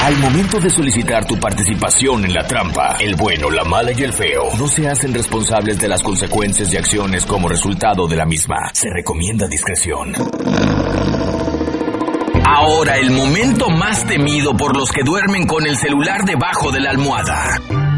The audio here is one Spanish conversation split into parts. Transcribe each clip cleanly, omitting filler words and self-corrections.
Al momento de solicitar tu participación en la trampa, el bueno, la mala y el feo no se hacen responsables de las consecuencias y acciones como resultado de la misma. Se recomienda discreción. Ahora el momento más temido por los que duermen con el celular debajo de la almohada.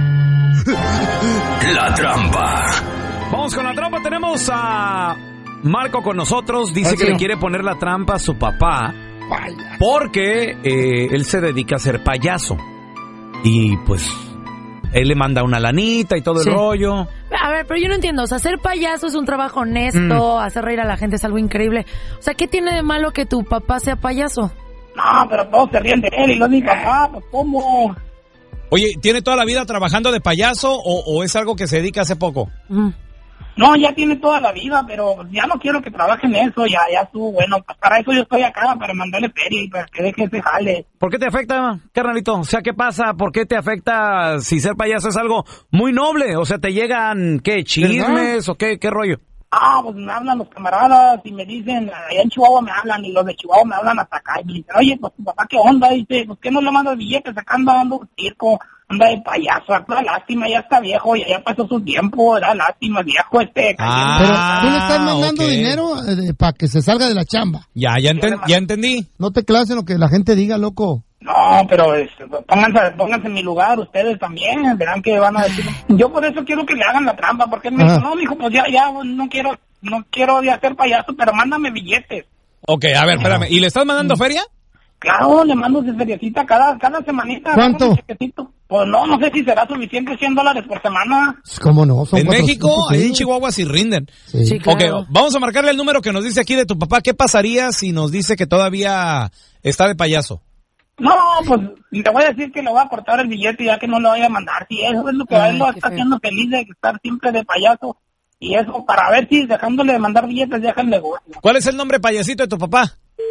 La trampa. Vamos con la trampa, tenemos a Marco con nosotros, dice que le quiere poner la trampa a su papá porque él se dedica a ser payaso y pues él le manda una lanita y todo el rollo. A ver, pero yo no entiendo, o sea, ser payaso es un trabajo honesto, hacer reír a la gente es algo increíble. O sea, ¿qué tiene de malo que tu papá sea payaso? No, pero todos se ríen de él y no de mi papá, pues ¿cómo? Oye, ¿tiene toda la vida trabajando de payaso o es algo que se dedica hace poco? No, ya tiene toda la vida, pero ya no quiero que trabaje en eso, ya estuvo bueno. Para eso yo estoy acá, para mandarle feria y para que deje ese jale. ¿Por qué te afecta, carnalito? O sea, ¿qué pasa? ¿Por qué te afecta si ser payaso es algo muy noble? O sea, ¿te llegan, qué, chismes o qué rollo? Pues me hablan los camaradas y me dicen, allá en Chihuahua me hablan y los de Chihuahua me hablan hasta acá y me dicen, oye, pues tu papá, ¿qué onda? Dice, pues ¿qué no le mandas billetes? Acá anda dando un circo, anda de payaso, da lástima, ya está viejo, ya pasó su tiempo, da lástima, viejo Pero tú le estás mandando dinero para que se salga de la chamba. Ya entendí. No te clases en lo que la gente diga, loco. No, pero pónganse en mi lugar, ustedes también, verán que van a decir. Yo por eso quiero que le hagan la trampa, porque él me dijo, no, mijo, pues ya no quiero ya ser payaso, pero mándame billetes. Ok, a ver, espérame, ¿y le estás mandando feria? Claro, le mando ese feriecita cada semanita. ¿Cuánto? Pues no sé si será suficiente, $100 por semana. ¿Cómo no? Son en 400, México, ahí en Chihuahua sí rinden. Sí, claro. Ok, vamos a marcarle el número que nos dice aquí de tu papá. ¿Qué pasaría si nos dice que todavía está de payaso? No, pues te voy a decir que le voy a cortar el billete ya que no lo voy a mandar. Si eso es lo que él lo está haciendo feliz de estar siempre de payaso. Y eso para ver si dejándole de mandar billetes deja el negocio. ¿Cuál es el nombre payasito de tu papá?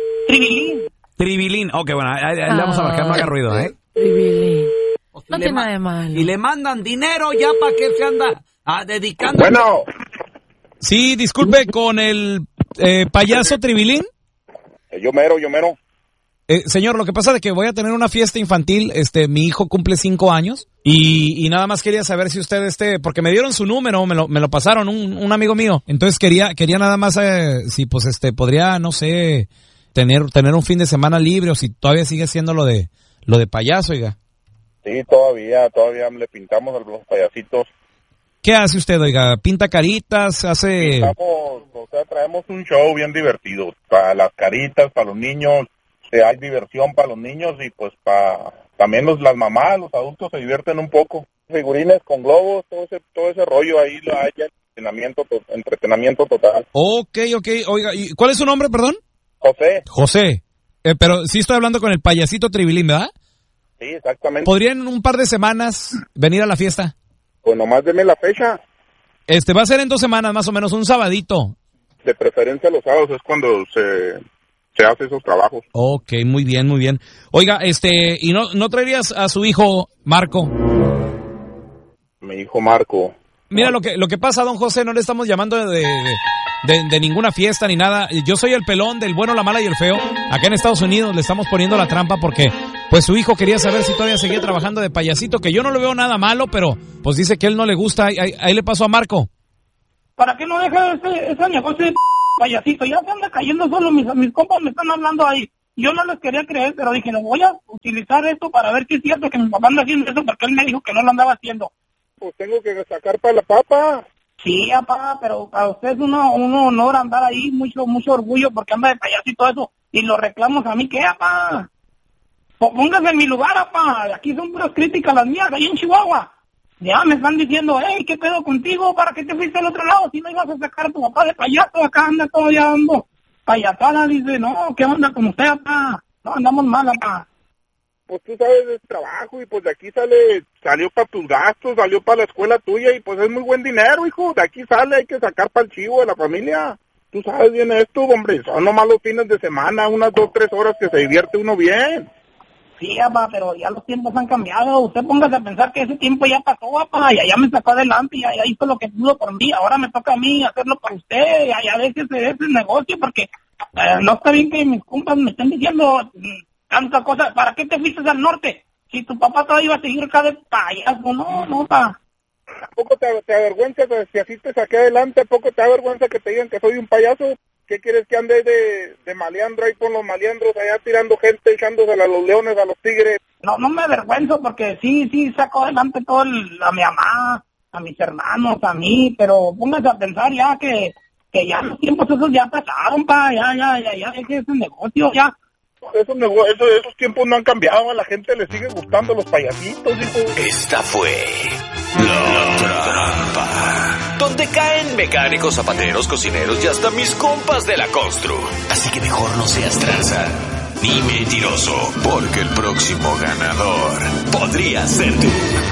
Tribilín. Ok, bueno, ahí le vamos a marcar, no haga ruido, ¿eh? Tribilín. No tiene nada de malo. Y le mandan dinero ya para que se anda dedicando. Bueno. Sí, disculpe, con el payaso Tribilín. Yo mero. Señor, lo que pasa es que voy a tener una fiesta infantil, mi hijo cumple 5 años y nada más quería saber si usted porque me dieron su número, me lo pasaron un amigo mío, entonces quería nada más si pues podría, no sé, tener un fin de semana libre o si todavía sigue siendo lo de payaso, oiga. Sí, todavía le pintamos a los payasitos. ¿Qué hace usted, oiga? ¿Pinta caritas? ¿Hace...? Traemos un show bien divertido, para las caritas, para los niños. Hay diversión para los niños y pues para también las mamás, los adultos se divierten un poco. Figurines con globos, todo ese rollo ahí lo hay, entretenimiento total. Ok, oiga, ¿y cuál es su nombre, perdón? José. Pero sí estoy hablando con el payasito Tribilín, ¿verdad? Sí, exactamente. ¿Podría en un par de semanas venir a la fiesta? Pues nomás deme la fecha. Va a ser en 2 semanas más o menos, un sabadito. De preferencia los sábados es cuando se hace esos trabajos. Ok, muy bien. Oiga, ¿y no traerías a su hijo Marco? Mi hijo Marco. Mira, lo que pasa, don José, no le estamos llamando de ninguna fiesta ni nada. Yo soy el pelón del bueno, la mala y el feo. Acá en Estados Unidos le estamos poniendo la trampa porque pues su hijo quería saber si todavía seguía trabajando de payasito, que yo no lo veo nada malo, pero pues dice que él no le gusta. Ahí le pasó a Marco. ¿Para qué no deja ese negocio de payasito? Ya se anda cayendo solo, mis compas me están hablando ahí. Yo no les quería creer, pero dije, no voy a utilizar esto para ver si es cierto que mi papá anda haciendo eso, porque él me dijo que no lo andaba haciendo. Pues tengo que sacar para la papa. Sí, papá, pero para usted es un honor andar ahí, mucho orgullo, porque anda de payaso y todo eso, y los reclamos a mí, ¿qué, papá? Póngase en mi lugar, papá, aquí son puras críticas las mías, ahí en Chihuahua. Ya me están diciendo, hey, ¿qué pedo contigo? ¿Para qué te fuiste al otro lado? Si no ibas a sacar a tu papá de payaso, acá anda todo ya dando payasada. Dice, no, ¿qué onda con usted, papá? No, andamos mal, papá. Pues tú sabes del trabajo y pues de aquí salió para tus gastos, salió para la escuela tuya y pues es muy buen dinero, hijo. De aquí hay que sacar para el chivo de la familia. Tú sabes bien esto, hombre, son nomás los fines de semana, unas 2, 3 horas que se divierte uno bien. Sí, papá, pero ya los tiempos han cambiado. Usted póngase a pensar que ese tiempo ya pasó, papá, y ya me sacó adelante, y ya hizo lo que pudo por mí. Ahora me toca a mí hacerlo por usted, ya déjese ese negocio, porque no está bien que mis compas me estén diciendo tanta cosa. ¿Para qué te fuiste al norte? Si tu papá todavía iba a seguir acá de payaso, no, pa. ¿A poco te avergüenza? Si así te saqué adelante, ¿a poco te avergüenza que te digan que soy un payaso? ¿Qué quieres que ande de maleandro ahí con los maleandros allá tirando gente, echándosela a los leones, a los tigres? No me avergüenzo porque sí saco adelante todo a mi mamá, a mis hermanos, a mí, pero póngase a pensar ya que ya los tiempos esos ya pasaron, pa, ya, que es un negocio, ya. Esos tiempos no han cambiado, a la gente le sigue gustando los payasitos, hijo. Esta fue La Trampa, donde caen mecánicos, zapateros, cocineros y hasta mis compas de la constru. Así que mejor no seas tranza ni mentiroso, porque el próximo ganador podría ser tú.